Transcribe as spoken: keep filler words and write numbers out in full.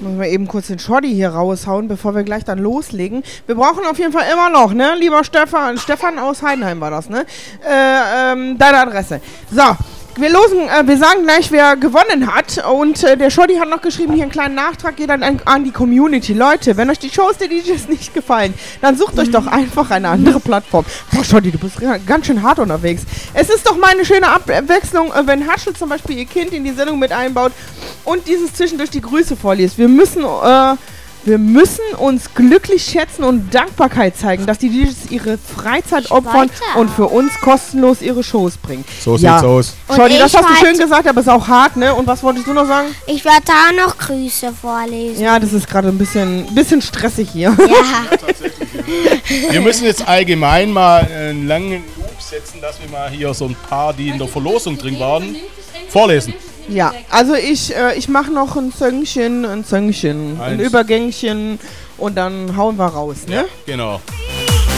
Müssen wir eben kurz den Shoddy hier raushauen, bevor wir gleich dann loslegen. Wir brauchen auf jeden Fall immer noch, ne? Lieber Stefan, Stefan aus Heidenheim war das, ne? Äh, ähm, deine Adresse. So, wir losen, äh, wir sagen gleich, wer gewonnen hat. Und äh, der Shoddy hat noch geschrieben, hier einen kleinen Nachtrag geht dann an, an die Community. Leute, wenn euch die Shows der D Js nicht gefallen, dann sucht euch doch einfach eine andere Plattform. Boah, Shoddy, du bist ganz schön hart unterwegs. Es ist doch mal eine schöne Abwechslung, wenn Hatschel zum Beispiel ihr Kind in die Sendung mit einbaut und dieses zwischendurch die Grüße vorliest. Wir müssen, äh, wir müssen uns glücklich schätzen und Dankbarkeit zeigen, dass die D Js ihre Freizeit opfern und für uns kostenlos ihre Shows bringen. So ja. sieht's aus. Shoddy, das hast du schön gesagt, aber ist auch hart, ne? Und was wolltest du noch sagen? Ich werde da noch Grüße vorlesen. Ja, das ist gerade ein bisschen, bisschen stressig hier. Ja. Tatsächlich. Ja. Wir müssen jetzt allgemein mal einen langen Loop setzen, dass wir mal hier so ein paar, die in der Verlosung drin waren, vorlesen. Ja, also ich, äh, ich mache noch ein Zöngchen, ein Zöngchen, ein Eins. Übergängchen und dann hauen wir raus, ne? Ja, genau.